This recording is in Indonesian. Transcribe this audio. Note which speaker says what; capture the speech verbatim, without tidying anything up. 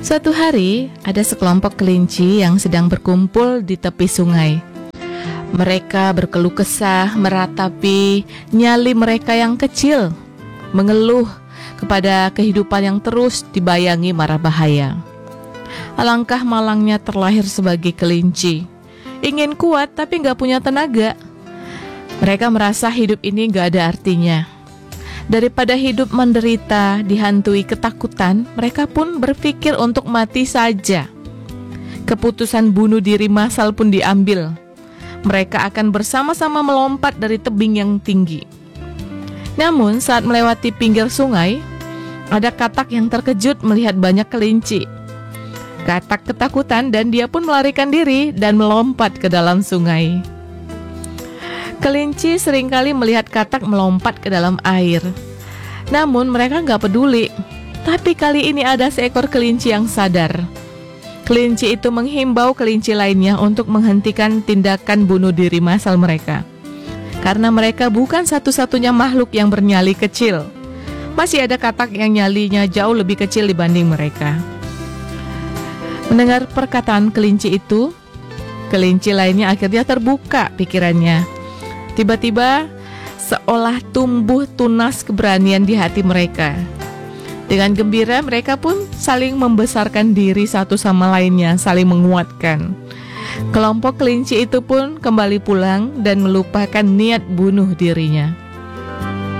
Speaker 1: Suatu hari, ada sekelompok kelinci yang sedang berkumpul di tepi sungai. Mereka berkeluh kesah meratapi nyali mereka yang kecil, mengeluh kepada kehidupan yang terus dibayangi mara bahaya. Alangkah malangnya terlahir sebagai kelinci, ingin kuat tapi gak punya tenaga. Mereka merasa hidup ini gak ada artinya. Daripada hidup menderita, dihantui ketakutan, mereka pun berpikir untuk mati saja. Keputusan bunuh diri massal pun diambil. Mereka akan bersama-sama melompat dari tebing yang tinggi. Namun saat melewati pinggir sungai, ada katak yang terkejut melihat banyak kelinci. Katak ketakutan dan dia pun melarikan diri dan melompat ke dalam sungai. Kelinci seringkali melihat katak melompat ke dalam air. Namun mereka gak peduli. Tapi kali ini ada seekor kelinci yang sadar. Kelinci itu menghimbau kelinci lainnya untuk menghentikan tindakan bunuh diri massal mereka. Karena mereka bukan satu-satunya makhluk yang bernyali kecil. Masih ada katak yang nyalinya jauh lebih kecil dibanding mereka. Mendengar perkataan kelinci itu, kelinci lainnya akhirnya terbuka pikirannya. Tiba-tiba seolah tumbuh tunas keberanian di hati mereka. Dengan gembira mereka pun saling membesarkan diri satu sama lainnya, saling menguatkan. Kelompok kelinci itu pun kembali pulang dan melupakan niat bunuh dirinya.